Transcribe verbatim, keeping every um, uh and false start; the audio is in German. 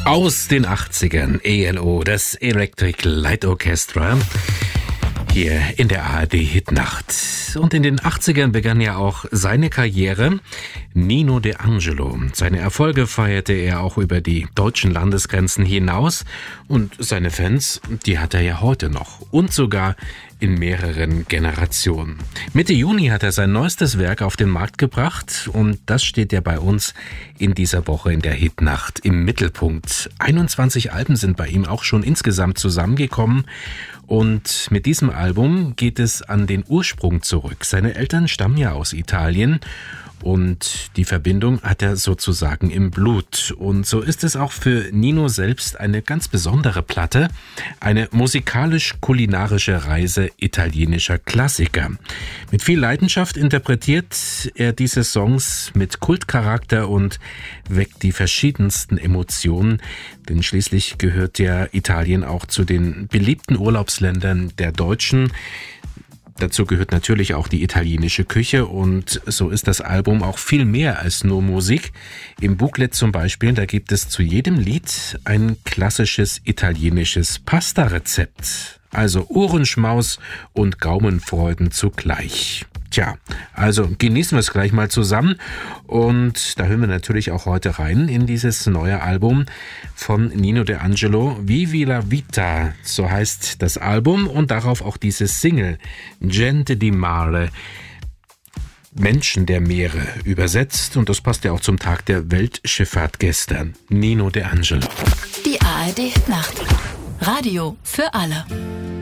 Aus den achtzigern, E L O, das Electric Light Orchestra, hier in der A R D Hitnacht. Und in den achtzigern begann ja auch seine Karriere. Nino De Angelo. Seine Erfolge feierte er auch über die deutschen Landesgrenzen hinaus. Und seine Fans, die hat er ja heute noch. Und sogar in mehreren Generationen. Mitte Juni hat er sein neuestes Werk auf den Markt gebracht. Und das steht ja bei uns in dieser Woche in der Hitnacht im Mittelpunkt. einundzwanzig Alben sind bei ihm auch schon insgesamt zusammengekommen. Und mit diesem Album geht es an den Ursprung zurück. Seine Eltern stammen ja aus Italien und die Verbindung hat er sozusagen im Blut. Und so ist es auch für Nino selbst eine ganz besondere Platte, eine musikalisch-kulinarische Reise italienischer Klassiker. Mit viel Leidenschaft interpretiert er diese Songs mit Kultcharakter und weckt die verschiedensten Emotionen, denn schließlich gehört ja Italien auch zu den beliebten Urlaubsländern der Deutschen. Dazu gehört natürlich auch die italienische Küche und so ist das Album auch viel mehr als nur Musik. Im Booklet zum Beispiel, da gibt es zu jedem Lied ein klassisches italienisches Pasta-Rezept. Also Ohrenschmaus und Gaumenfreuden zugleich. Tja, also genießen wir es gleich mal zusammen und da hören wir natürlich auch heute rein in dieses neue Album von Nino De Angelo, Vivi la Vita, so heißt das Album und darauf auch diese Single, Gente di Mare, Menschen der Meere, übersetzt und das passt ja auch zum Tag der Weltschifffahrt gestern, Nino De Angelo. Die A R D Nacht, Radio für alle.